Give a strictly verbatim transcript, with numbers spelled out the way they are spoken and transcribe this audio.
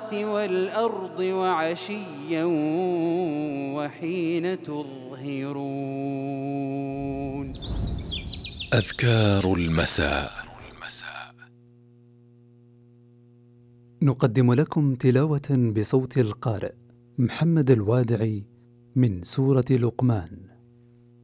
السماوات والأرض وعشيا وحين تظهرون. أذكار المساء. نقدم لكم تلاوة بصوت القارئ محمد الوادعي من سورة لقمان.